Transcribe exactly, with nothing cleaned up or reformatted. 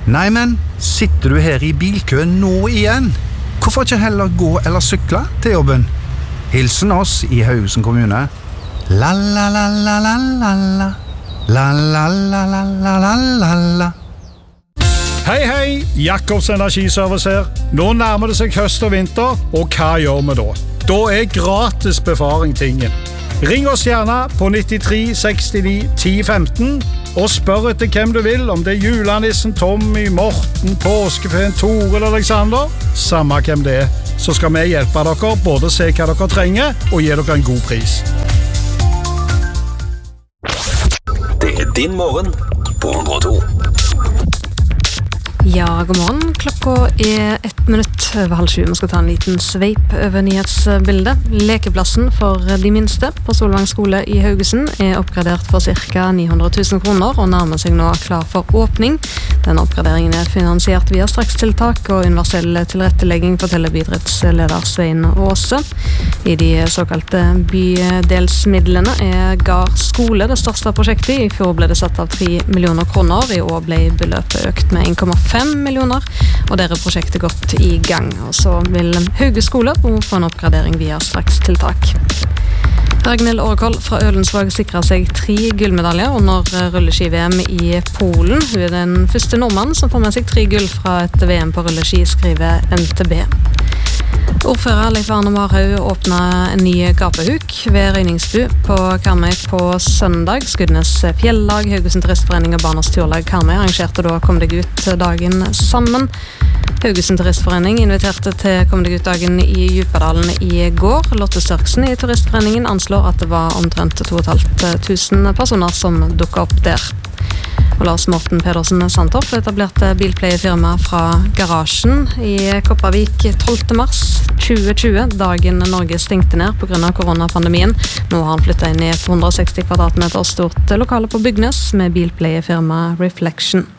Nei, men sitter du her i bilkøen nå igjen? Hvorfor ikke heller gå eller sykle til jobben? Hilsen oss i Haugesund kommune. La la la la la la la. La la la la la la la la. Hei, hei, Jakobs Energiservice her. Nå nærmer det seg høst og vinter, og hva gjør vi da? Da er gratis befaring tingen. Ring oss gjerne på nittitre sekstini ti femten og spør etter hvem du vil, om det er julenissen, Tommy, Morten, Påskefeen, Tore eller Alexander. Samme hvem det er, så skal vi hjelpe dere både se hva dere trenger og gi dere en god pris. Det er din morgen på hundre og to. Ja, god morgen. Klokka er ett minutt over halv sju. Vi skal ta en liten sveip over nyhetsbildet. Lekeplassen for de minste på Solvang skole i Haugesund er oppgradert for ca. ni hundre tusen kroner og nærmer seg nå klar for åpning. Denne oppgraderingen er finansiert via strakstiltak og universell tilrettelegging, forteller byidrettsleder Svein Åse. I de såkalte bydelsmidlene er Gard skole det største prosjektet. I fjor ble det satt av tre millioner kroner. I år ble beløpet økt med en komma fem millioner, og der er prosjektet gått i gang. Og så vil Hauge skole få en oppgradering via strakstiltak. Ragnhild Årkoll fra Ølensvåg sikrer seg tre gullmedaljer under rulleski-V M i Polen. Hun er den første nordmann som får med seg tre gull fra et V M på rulleski, skriver N T B. Ordfører Leif Arne Marhaug åpnet en ny gapehuk ved Røyningsbu på Karmøy på søndag. Skudenes Fjellag, Haugesund Turistforening og Barnas Turlag Karmøy arrangerte da Kom deg ut dagen sammen. Haugesund Turistforening inviterte til Kom deg ut dagen i Djupadalen i går. Lotte Størksen i Turistforeningen anslår at det var omtrent to og et halvt tusen personer som dukket opp der. Og Lars Morten Pedersen Sandtorp etablerte bilpleiefirma fra Garasjen i Kopervik tolvte mars tjue tjue, dagen Norge stengte ned på grunn av koronapandemien. Nå har han flyttet inn i et hundre og seksti kvadratmeter stort lokale på Bygnes med bilpleiefirma Reflection.